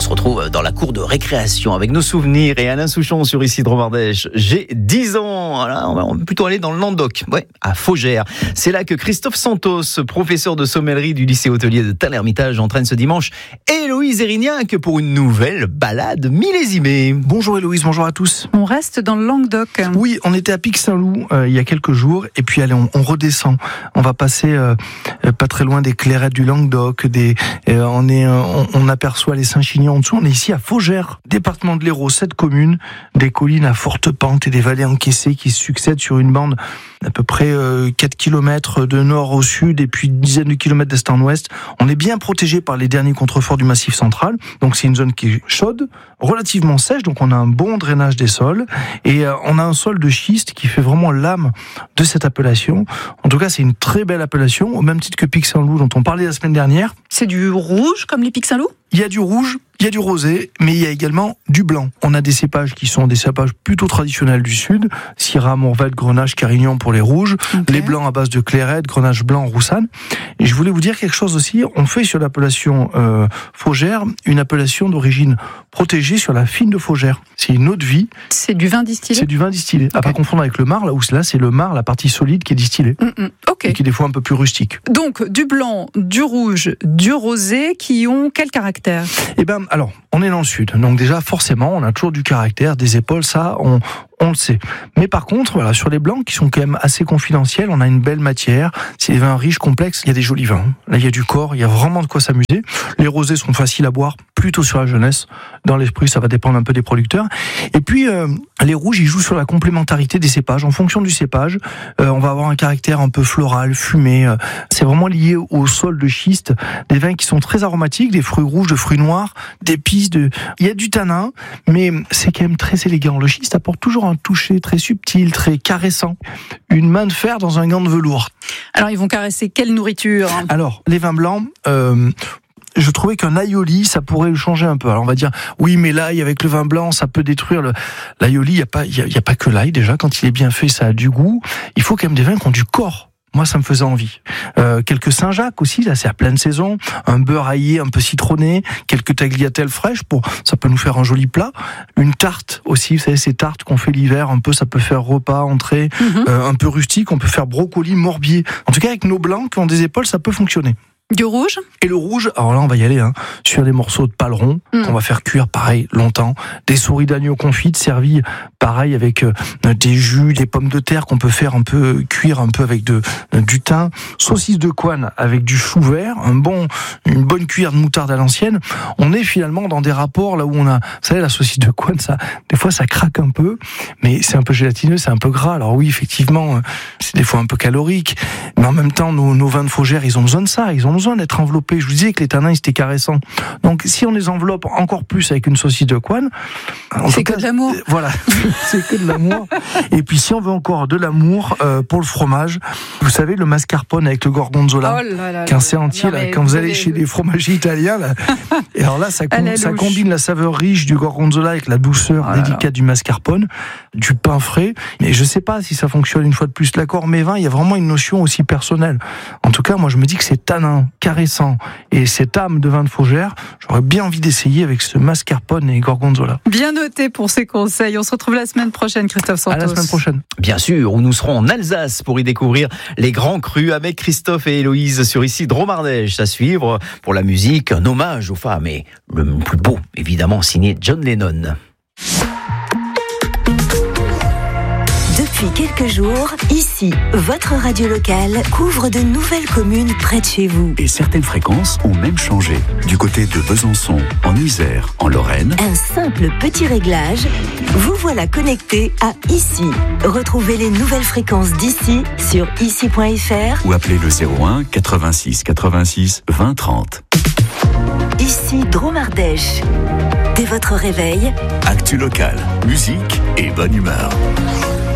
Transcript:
se retrouve dans la cour de récréation avec nos souvenirs et Alain Souchon sur ici Dromardèche. J'ai 10 ans. Alors, on va plutôt aller dans le Languedoc, à Faugères. C'est là que Christophe Santos, professeur de sommellerie du lycée hôtelier de Tel-Hermitage, entraîne ce dimanche Héloïse Erignac pour une nouvelle balade millésimée. Bonjour Héloïse, bonjour à tous. On reste dans le Languedoc. Oui, on était à Pic-Saint-Loup il y a quelques jours et puis allez, on redescend. On va passer pas très loin des Clairettes du Languedoc. On aperçoit les Saint-Chiniens en dessous. On est ici à Faugères, département de l'Hérault, 7 communes, des collines à forte pente et des vallées encaissées qui se succèdent sur une bande d'à peu près 4 km de nord au sud et puis une dizaine de kilomètres d'est en ouest. On est bien protégé par les derniers contreforts du Massif central. Donc c'est une zone qui est chaude, relativement sèche, donc on a un bon drainage des sols et on a un sol de schiste qui fait vraiment l'âme de cette appellation. En tout cas, c'est une très belle appellation, au même titre que Pic-Saint-Loup dont on parlait la semaine dernière. C'est du rouge comme les Pic-Saint-Loup ? Il y a du rouge, il y a du rosé, mais il y a également du blanc. On a des cépages qui sont des cépages plutôt traditionnels du sud, Syrah, Mourvèdre, Grenache, Carignan pour les rouges, les blancs à base de Clairette, Grenache blanc, Roussanne. Et je voulais vous dire quelque chose aussi, on fait sur l'appellation Faugères une appellation d'origine protégée sur la fine de Faugères. C'est une eau de vie. C'est du vin distillé ? C'est du vin distillé. À pas confondre avec le marc, là c'est le marc, la partie solide qui est distillée. Okay. Et qui est des fois un peu plus rustique. Donc du blanc, du rouge, du rosé qui ont quel caractère ? Eh ben, alors, on est dans le sud, donc déjà forcément, on a toujours du caractère, des épaules, ça, on le sait. Mais par contre, voilà, sur les blancs qui sont quand même assez confidentiels, on a une belle matière. C'est des vins riches, complexes. Il y a des jolis vins. Là, il y a du corps. Il y a vraiment de quoi s'amuser. Les rosés sont faciles à boire, plutôt sur la jeunesse. Dans l'esprit, ça va dépendre un peu des producteurs. Et puis, les rouges, ils jouent sur la complémentarité des cépages. En fonction du cépage, on va avoir un caractère un peu floral, fumé. C'est vraiment lié au sol de schiste. Des vins qui sont très aromatiques, des fruits rouges, de fruits noirs, d'épices. Il y a du tanin, mais c'est quand même très élégant. Le schiste apporte toujours un toucher très subtil, très caressant. Une main de fer dans un gant de velours. Alors, ils vont caresser quelle nourriture ? Alors, les vins blancs... je trouvais qu'un aioli, ça pourrait le changer un peu. Alors on va dire, oui, mais l'ail avec le vin blanc, ça peut détruire l'aioli. Il y a pas que l'ail déjà. Quand il est bien fait, ça a du goût. Il faut quand même des vins qui ont du corps. Moi, ça me faisait envie. Quelques Saint-Jacques aussi, là, c'est à pleine saison. Un beurre aillé un peu citronné, quelques tagliatelles fraîches, ça peut nous faire un joli plat. Une tarte aussi, vous savez, ces tartes qu'on fait l'hiver, un peu, ça peut faire repas, entrée, un peu rustique. On peut faire brocoli, morbier. En tout cas, avec nos blancs qui ont des épaules, ça peut fonctionner. Du rouge ? Et le rouge, alors là on va y aller sur des morceaux de paleron qu'on va faire cuire pareil longtemps, des souris d'agneau confites servies pareil avec des jus, des pommes de terre qu'on peut faire un peu cuire un peu avec du thym, saucisse de Coine avec du chou vert, une bonne cuillère de moutarde à l'ancienne. On est finalement dans des rapports là où on a, vous savez, la saucisse de Coine, ça des fois ça craque un peu, mais c'est un peu gélatineux, c'est un peu gras. Alors oui, effectivement, c'est des fois un peu calorique, mais en même temps nos vins de Faugères, ils ont besoin de ça, ils ont besoin d'être enveloppés. Je vous disais que les tanins, ils étaient caressants. Donc, si on les enveloppe encore plus avec une saucisse de Coine... C'est que de l'amour. Voilà, c'est que de l'amour. Et puis, si on veut encore de l'amour pour le fromage, vous savez, le mascarpone avec le gorgonzola, qu'un c'est entier, là, quand vous allez chez les fromagers italiens, là, et alors là, ça combine la saveur riche du gorgonzola avec la douceur délicate du mascarpone, du pain frais. Mais je sais pas si ça fonctionne une fois de plus. L'accord mes vins, il y a vraiment une notion aussi personnelle. En tout cas, moi, je me dis que c'est tanin, caressant et cette âme de vin de Faugères, j'aurais bien envie d'essayer avec ce mascarpone et gorgonzola. Bien noté pour ces conseils. On se retrouve la semaine prochaine, Christophe Santos. À la semaine prochaine. Bien sûr, où nous serons en Alsace pour y découvrir les grands crus avec Christophe et Héloïse sur ici Dromardèche. À suivre pour la musique, un hommage aux femmes et le plus beau, évidemment, signé John Lennon. Depuis quelques jours, ici, votre radio locale couvre de nouvelles communes près de chez vous. Et certaines fréquences ont même changé. Du côté de Besançon, en Isère, en Lorraine. Un simple petit réglage, vous voilà connecté à Ici. Retrouvez les nouvelles fréquences d'ici sur ici.fr ou appelez le 01 86 86 20 30. Ici Dromardèche. Dès votre réveil, actu local, musique et bonne humeur.